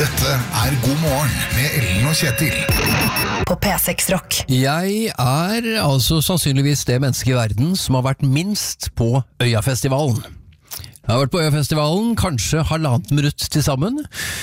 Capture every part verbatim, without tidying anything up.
Dette er God morgen med Ellen og Kjetil. På P seks Rock. Jeg er altså sannsynligvis det menneske i verden som har vært minst på Øyafestivalen. Jeg har vært på Øyafestivalen, kanskje halvannet minutt til sammen.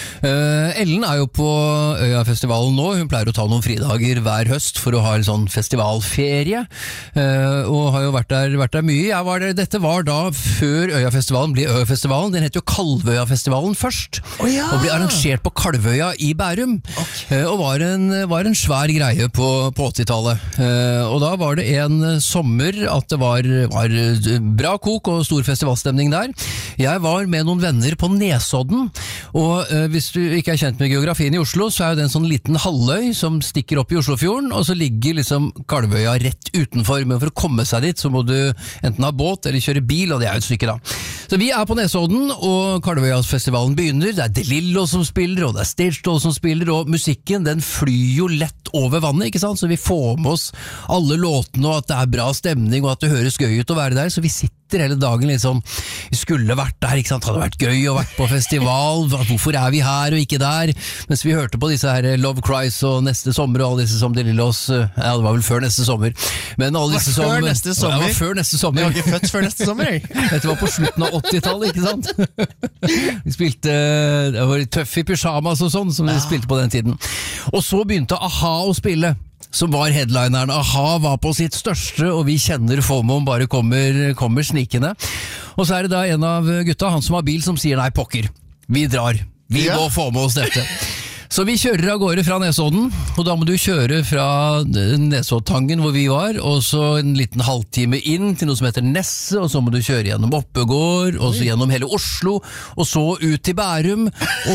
Uh, Ellen er jo på Øyafestivalen nå, hun pleier å ta noen fridager hver høst for å ha en sånn festivalferie, uh, og har jo vært der, vært der mye. Jeg var der, dette var da før Øyafestivalen ble Øyafestivalen, den heter jo Kalvøyafestivalen først, oh, ja. og ble arrangert på Kalvøya i Bærum, okay. uh, og var en, var en svær greie på, på åttitallet. Uh, og da var det en sommer at det var, var bra kok og stor festivalstemning der. Jeg var med noen venner på Nesodden, og øh, hvis du ikke er kjent med geografien i Oslo, så er det en sånn liten halvøy som stikker opp i Oslofjorden, og så ligger liksom Kalvøya rett utenfor, men for å komme seg dit så må du enten ha båt eller kjøre bil, og det er jo et stykke da. Så vi er på Nesodden, og Kalvøyafestivalen begynner, det er De Lillo som spiller, og det er Stage som spiller, og musikken den flyr jo lett over vannet, ikke sant? Så vi får med oss alle låtene, og at det er bra stemning, og at det høres gøy ut å være der, så vi sitter hele dagen liksom, vi skulle vært der, ikke sant, hadde vært gøy å vært på festival, hvorfor er vi her og ikke der, mens vi hørte på disse her Love Cries og Neste Sommer og alle disse som De Lillos, ja det var vel før Neste Sommer, men alle disse som før neste sommer. Ja, det var før Neste Sommer, jeg var ikke født før Neste Sommer jeg. Dette var på slutten av åttitallet, ikke sant vi spilte, det var Tøff i pyjamas og sånn som vi spilte på den tiden, og så begynte A-ha å spille som var headlineren. A-ha var på sitt største, og vi kjenner FOMO bare kommer, kommer snikende. Og så er det da en av gutta, han som har bil, som sier nei, pokker, vi drar. Vi ja. Må få med oss dette. Så vi kjører av gårde fra Nesodden, og da må du kjøre fra Nesoddtangen hvor vi var, og så en liten halvtime inn til noe som heter Nesse, og så må du kjøre gjennom Oppegård, og så gjennom hele Oslo, og så ut til Bærum, og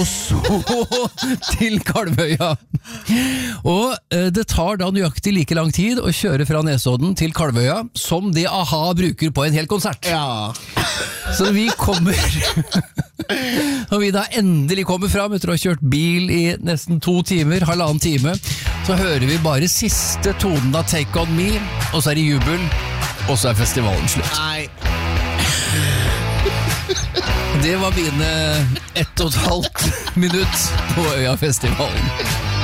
så til Kalvøya. Og eh, det tar da nøyaktig like lang tid å kjøre fra Nesodden til Kalvøya, som det A-ha bruker på en hel konsert. Ja. Så vi kommer... Når vi da endelig kommer fram etter å ha kjørt bil i nesten to timer, halvannen time, så hører vi bare siste tonen av Take On Me, og så er det jubel, og så er festivalen slutt. Nei. Det var mine ett og et halvt minutt på Øyafestivalen.